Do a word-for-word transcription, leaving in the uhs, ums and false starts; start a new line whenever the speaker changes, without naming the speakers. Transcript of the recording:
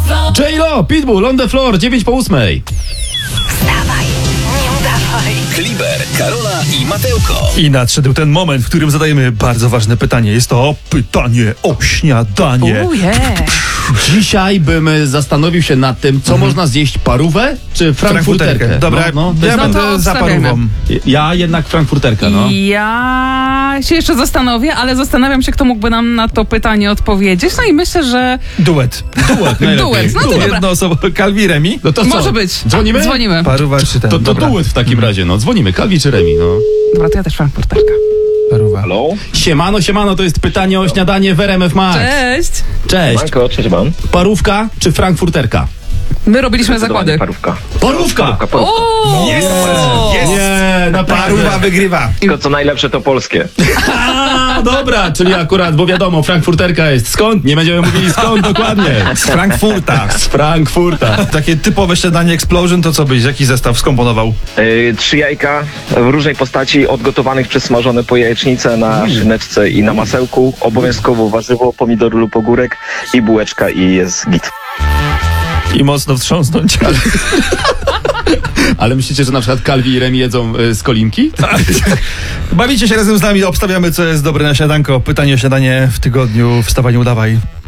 J-Lo, Pitbull, on the floor, dziewięć po ósmej.
Wstawaj, nie udawaj.
Kliber, Karola i Mateuko.
I nadszedł ten moment, w którym zadajemy bardzo ważne pytanie. Jest to pytanie o śniadanie.
Oh yeah.
Dzisiaj bym zastanowił się nad tym, co można zjeść, parówę czy frankfurterkę.
Dobra,
no, no,
ja
No
będę
to
za
obstawiamy.
parówą.
ja jednak frankfurterka, no.
Ja się jeszcze zastanowię, ale zastanawiam się, kto mógłby nam na to pytanie odpowiedzieć. No i myślę, że
Duet.
Duet, najlepiej.
Duet, no to dobra.
Jedno osoba, Kalwi, Remi.
No to co?
może być.
Dzwonimy?
Dzwonimy.
Paruwa czy ten.
To, to
Dobra.
duet w takim razie, no. Dzwonimy, Kalwi czy Remi, no.
Dobra, to ja też frankfurterka.
Paruwa.
Halo?
Siemano, siemano, to jest pytanie o śniadanie w R M F Max.
Cześć.
Cześć.
Manko, cześć mam.
Parówka czy frankfurterka?
My robiliśmy zakłady.
Parówka.
Parówka!
Parówka, parówka.
O!
Jest! Jest!
Nie, naprawdę.
Paruwa wygrywa.
Tylko co najlepsze to polskie.
A, dobra, czyli akurat, bo wiadomo, frankfurterka jest skąd? Nie będziemy mówili skąd dokładnie.
Z Frankfurta.
Z Frankfurta.
Takie typowe śniadanie Explosion, to co byś, jaki zestaw skomponował?
Yy, trzy jajka w różnej postaci, odgotowanych przez smażone po jajecznicę na szyneczce i na masełku. Obowiązkowo warzywo, pomidor lub ogórek i bułeczka i jest git.
I mocno wstrząsnąć.
Ale myślicie, że na przykład Kalwi i Remi jedzą y, z kolinki?
Bawicie się razem z nami, obstawiamy, co jest dobre na śniadanko. Pytanie o śniadanie w tygodniu. Wstawaj, nie udawaj.